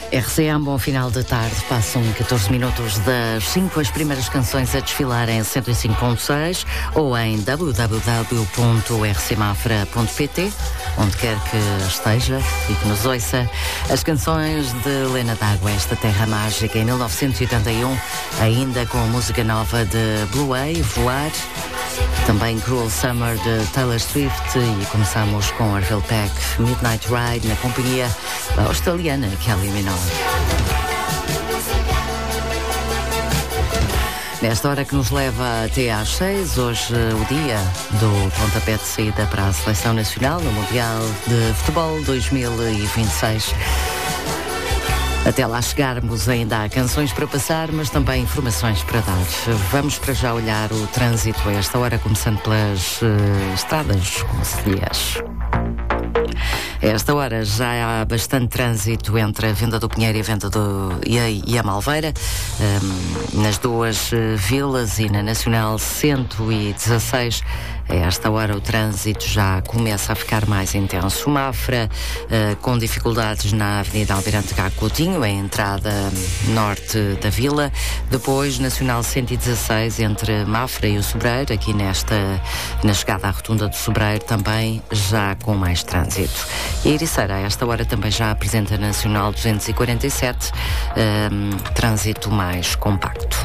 RCM, bom final de tarde. Passam 14 minutos das 5, as primeiras canções a desfilar em 105.6 ou em www.rcmafra.pt, onde quer que esteja e que nos ouça. As canções de Helena D'Água, Esta Terra Mágica, em 1981, ainda com a música nova de Blue Wave, Voar. Também Cruel Summer de Taylor Swift e começamos com Orville Peck, Midnight Ride, na companhia da australiana Kelly Minogue. Nesta hora que nos leva até às 6, hoje o dia do pontapé de saída para a Seleção Nacional no Mundial de Futebol 2026. Até lá chegarmos ainda há canções para passar, mas também informações para dar. Vamos para já olhar o trânsito a esta hora, começando pelas estradas, como se diz. A esta hora já há bastante trânsito entre a Venda do Pinheiro e a Malveira, nas duas vilas, e na Nacional 116. A esta hora o trânsito já começa a ficar mais intenso. Mafra, com dificuldades na Avenida Almirante Gago Coutinho, a entrada norte da vila. Depois, Nacional 116, entre Mafra e o Sobreiro, aqui na chegada à rotunda do Sobreiro, também já com mais trânsito. E a Ericeira, a esta hora, também já apresenta a Nacional 247, trânsito mais compacto.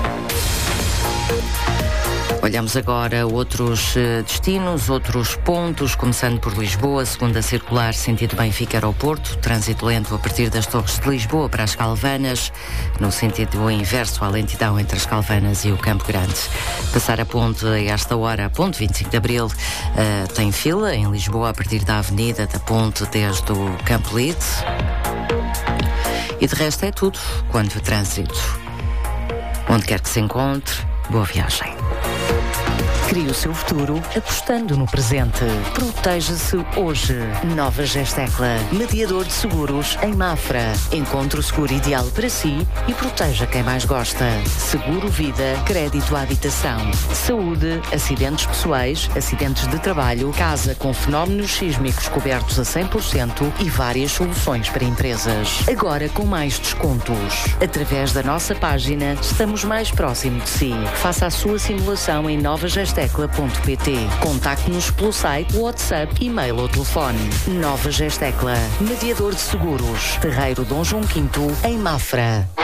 Olhamos agora outros destinos, outros pontos, começando por Lisboa, segunda circular, sentido Benfica-Aeroporto, trânsito lento a partir das Torres de Lisboa para as Calvanas, no sentido inverso à lentidão entre as Calvanas e o Campo Grande. Passar a ponte a esta hora, a ponte 25 de Abril, tem fila em Lisboa a partir da Avenida da Ponte desde o Campo Lide. E de resto é tudo quanto a trânsito. Onde quer que se encontre, boa viagem. Crie o seu futuro apostando no presente. Proteja-se hoje. Nova Gestecla, mediador de seguros em Mafra. Encontre o seguro ideal para si e proteja quem mais gosta. Seguro vida, crédito à habitação, saúde, acidentes pessoais, acidentes de trabalho, casa com fenómenos sísmicos cobertos a 100% e várias soluções para empresas. Agora com mais descontos. Através da nossa página, estamos mais próximo de si. Faça a sua simulação em novagestecla.pt. Contacte-nos pelo site, WhatsApp, e-mail ou telefone. Nova Gestecla, mediador de seguros. Terreiro Dom João V, em Mafra.